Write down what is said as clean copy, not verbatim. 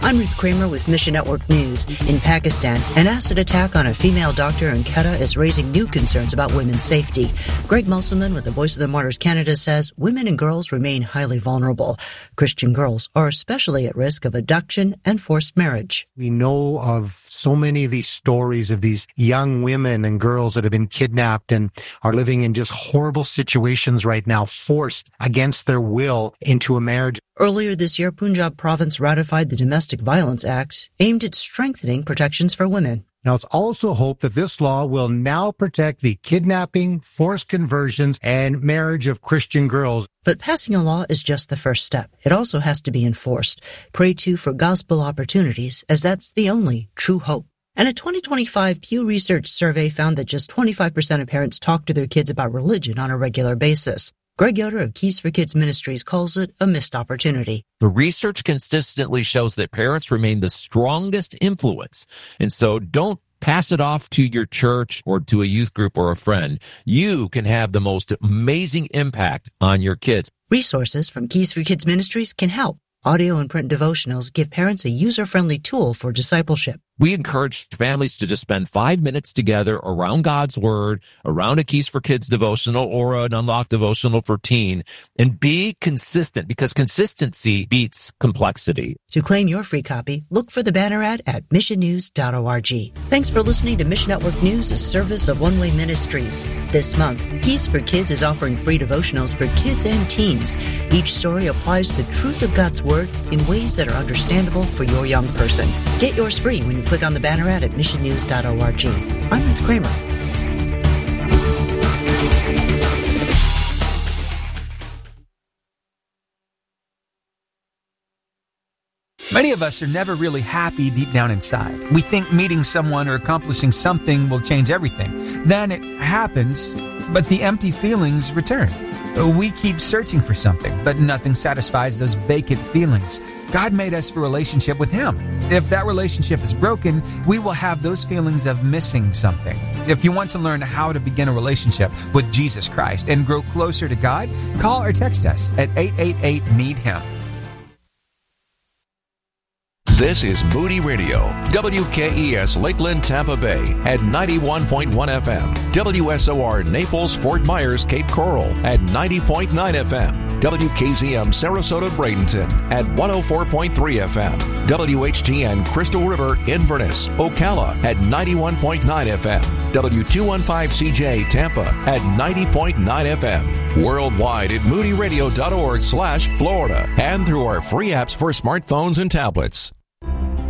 I'm Ruth Kramer with Mission Network News. In Pakistan, an acid attack on a female doctor in Quetta is raising new concerns about women's safety. Greg Musselman with the Voice of the Martyrs Canada says women and girls remain highly vulnerable. Christian girls are especially at risk of abduction and forced marriage. We know of so many of these stories of these young women and girls that have been kidnapped and are living in just horrible situations right now, forced against their will into a marriage. Earlier this year, Punjab province ratified the Domestic Violence Act, aimed at strengthening protections for women. Now, it's also hoped that this law will now protect the kidnapping, forced conversions, and marriage of Christian girls. But passing a law is just the first step. It also has to be enforced. Pray, too, for gospel opportunities, as that's the only true hope. And a 2025 Pew Research survey found that just 25% of parents talk to their kids about religion on a regular basis. Greg Yoder of Keys for Kids Ministries calls it a missed opportunity. The research consistently shows that parents remain the strongest influence. And so don't pass it off to your church or to a youth group or a friend. You can have the most amazing impact on your kids. Resources from Keys for Kids Ministries can help. Audio and print devotionals give parents a user-friendly tool for discipleship. We encourage families to just spend 5 minutes together around God's Word, around a Keys for Kids devotional or an Unlocked devotional for teen, and be consistent, because consistency beats complexity. To claim your free copy, look for the banner ad at missionnews.org. Thanks for listening to Mission Network News, a service of One Way Ministries. This month, Keys for Kids is offering free devotionals for kids and teens. Each story applies the truth of God's Word in ways that are understandable for your young person. Get yours free when you click on the banner ad at missionnews.org. I'm Ruth Kramer. Many of us are never really happy deep down inside. We think meeting someone or accomplishing something will change everything. Then it happens, but the empty feelings return. We keep searching for something, but nothing satisfies those vacant feelings. God made us for a relationship with Him. If that relationship is broken, we will have those feelings of missing something. If you want to learn how to begin a relationship with Jesus Christ and grow closer to God, call or text us at 888-NEED-HIM. This is Moody Radio, WKES Lakeland, Tampa Bay at 91.1 FM, WSOR Naples, Fort Myers, Cape Coral at 90.9 FM, WKZM Sarasota, Bradenton at 104.3 FM, WHTN Crystal River, Inverness, Ocala at 91.9 FM, W215CJ Tampa at 90.9 FM, worldwide at moodyradio.org/Florida, and through our free apps for smartphones and tablets.